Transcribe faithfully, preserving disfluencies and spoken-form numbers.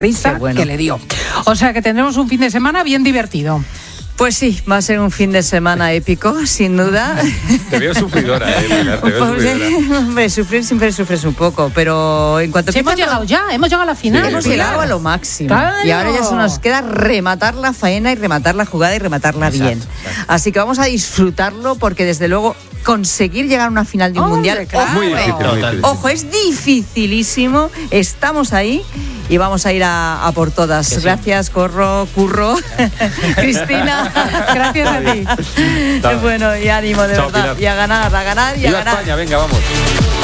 Risa bueno. que le dio. O sea que tendremos un fin de semana bien divertido. Pues sí, va a ser un fin de semana épico, sin duda. Te veo sufridora, eh, Pilar, te veo sufridora. Hombre, sufrir siempre sufres un poco, pero en cuanto... Sí, hemos llegado ya, hemos llegado a la final. Sí, hemos llegado a lo máximo. Claro. Y ahora ya se nos queda rematar la faena y rematar la jugada y rematarla Exacto, bien. exacto. Así que vamos a disfrutarlo porque desde luego conseguir llegar a una final de un Hombre, mundial... claro. Ojo, Muy difícil, muy difícil. Ojo, es dificilísimo. Estamos ahí y vamos a ir a, a por todas. Sí. Gracias, Corro, Curro, Cristina. Gracias a ti. Bueno, y ánimo, de Chao, verdad. Pilar. Y a ganar, a ganar y a Viva ganar. España, venga, vamos.